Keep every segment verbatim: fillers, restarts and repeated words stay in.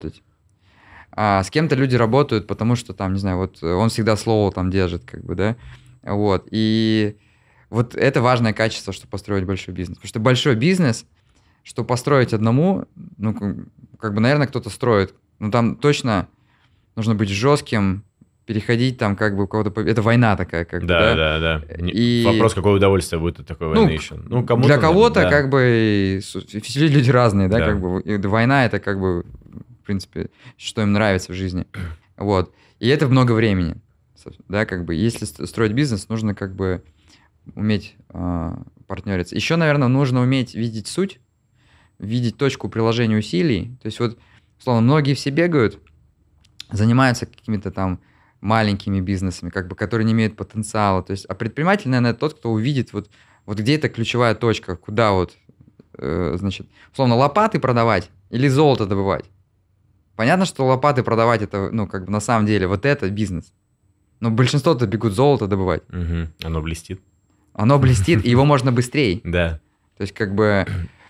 А с кем-то люди работают, потому что там, не знаю, вот он всегда слово там держит, как бы, да, вот, и вот это важное качество, чтобы построить большой бизнес, потому что большой бизнес, чтобы построить одному, ну, как бы, наверное, кто-то строит, но там точно нужно быть жестким, переходить там как бы у кого-то... Это война такая, как да, бы, да? Да, да, да. И... Вопрос, какое удовольствие будет от такой ну, войны еще. Ну, кому-то, для кого-то, да. как бы, все люди разные, да, Да. как бы, и война — это как бы, в принципе, что им нравится в жизни, вот. И это много времени, да, как бы. Если строить бизнес, нужно как бы уметь э, партнериться. Еще, наверное, нужно уметь видеть суть, видеть точку приложения усилий. То есть вот, условно, многие все бегают, занимаются какими-то там маленькими бизнесами, как бы, которые не имеют потенциала. То есть, а предприниматель, наверное, тот, кто увидит, вот, вот где эта ключевая точка, куда вот, э, значит, условно, лопаты продавать или золото добывать. Понятно, что лопаты продавать, это, ну, как бы на самом деле, вот это бизнес. Но большинство-то бегут золото добывать. Угу. Оно блестит. Оно блестит, и его можно быстрее. Да. То есть, как бы,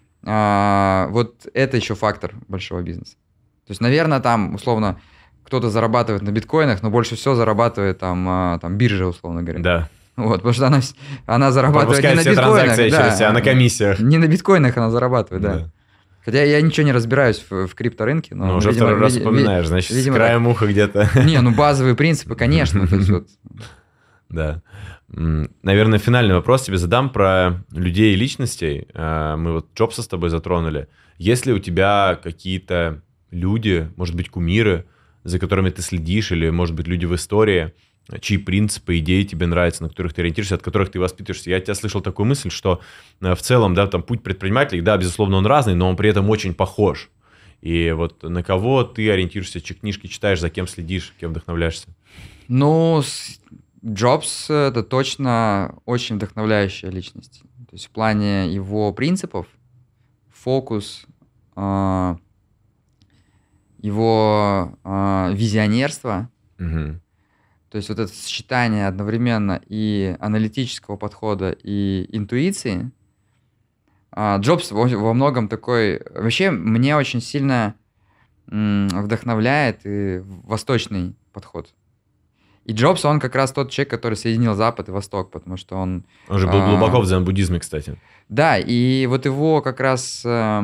а, вот это еще фактор большого бизнеса. То есть, наверное, там, условно, кто-то зарабатывает на биткоинах, но больше всего зарабатывает там, а, там биржа, условно говоря. Да. Вот, потому что она, она зарабатывает не на все биткоинах. Транзакции Да, через себя, на комиссиях. Не на биткоинах она зарабатывает, да. Да. Хотя я ничего не разбираюсь в, в крипторынке. Но, ну, уже видимо, второй раз ви- упоминаешь, значит, видимо, с краем уха где-то. Не, ну базовые принципы, конечно. То есть вот. Да. Наверное, финальный вопрос тебе задам про людей и личностей. Мы вот Джобса с тобой затронули. Есть ли у тебя какие-то люди, может быть, кумиры, за которыми ты следишь, или, может быть, люди в истории, чьи принципы, идеи тебе нравятся, на которых ты ориентируешься, от которых ты воспитываешься? Я от тебя слышал такую мысль, что в целом, да, там путь предпринимателей, да, безусловно, он разный, но он при этом очень похож. И вот на кого ты ориентируешься, чьи книжки читаешь, за кем следишь, кем вдохновляешься? Ну, Джобс — это точно очень вдохновляющая личность. То есть в плане его принципов, фокус, э, его э, визионерство, Угу. то есть вот это сочетание одновременно и аналитического подхода, и интуиции. А, Джобс во, во многом такой... Вообще, мне очень сильно м, вдохновляет и восточный подход. И Джобс, он как раз тот человек, который соединил Запад и Восток, потому что он... Он же был а, глубоко в дзен-буддизме, кстати. Да, и вот его как раз... а,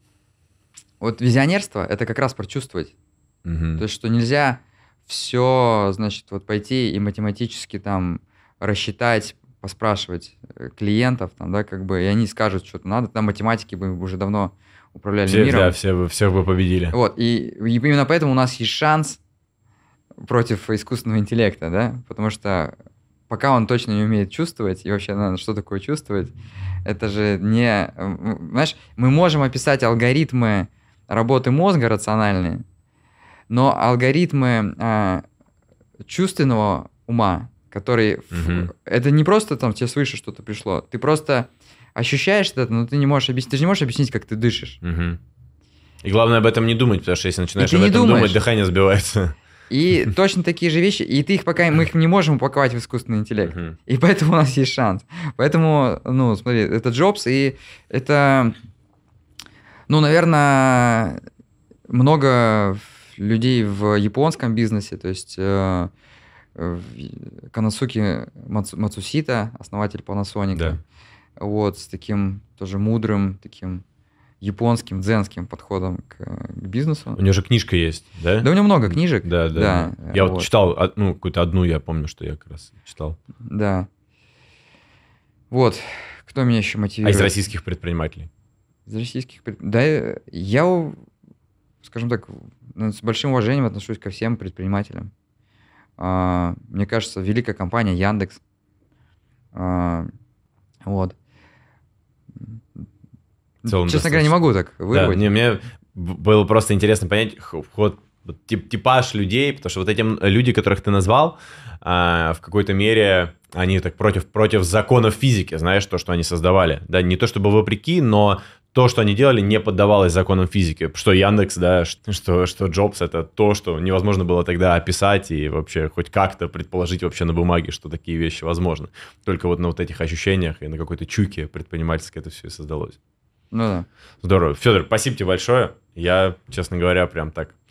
вот визионерство — это как раз прочувствовать. Угу. То есть, что нельзя все, значит, вот пойти и математически там рассчитать, поспрашивать клиентов, там, да, как бы, и они скажут, что-то надо, там математики бы уже давно управляли все, миром. Да, все, бы- всех бы победили. Вот, и, и именно поэтому у нас есть шанс против искусственного интеллекта, да, потому что пока он точно не умеет чувствовать, и вообще, наверное, что такое чувствовать, это же не... Знаешь, мы можем описать алгоритмы работы мозга рациональные, но алгоритмы а, чувственного ума, который... Мгм. в- это не просто там тебе свыше что-то пришло, ты просто ощущаешь это, но ты не можешь объяснить, ты же не можешь объяснить, как ты дышишь. Мгм. И главное об этом не думать, потому что если начинаешь ты об не этом думаешь. думать, дыхание сбивается. И точно такие же вещи, и ты их пока, мы их не можем упаковать в искусственный интеллект. Мгм. И поэтому у нас есть шанс. Поэтому, ну, смотри, это Джобс, и это, ну, наверное, много людей в японском бизнесе, то есть э, э, Канасуки Мацу- Мацусита, основатель Panasonic, Да. вот, с таким тоже мудрым, таким японским, дзенским подходом к, к бизнесу. У него же книжка есть, да? Да у него много книжек. Да, да. да, Я вот вот. читал, од- ну, какую-то одну, я помню, что я как раз читал. Да. Вот. Кто меня еще А мотивирует? из российских предпринимателей? Из российских... пред- Да, э, я, у- скажем так, ну, с большим уважением отношусь ко всем предпринимателям. А, Мне кажется, великая компания Яндекс. А, Вот. В целом Честно говоря, не достаточно. могу так Да, вырвать. не, мне б- было просто интересно понять х- вход, вот тип- типаж людей, потому что вот эти м- люди, которых ты назвал, а, в какой-то мере они так против, против законов физики, знаешь, то, что они создавали. Да, не то чтобы вопреки, но то, что они делали, не поддавалось законам физики. Что Яндекс, да, ш- что, что Джобс, это то, что невозможно было тогда описать и вообще хоть как-то предположить вообще на бумаге, что такие вещи возможны. Только вот на вот этих ощущениях и на какой-то чуйке предпринимательской это все и создалось. Ну да. Здорово. Федор, спасибо тебе большое. Я, честно говоря, прям так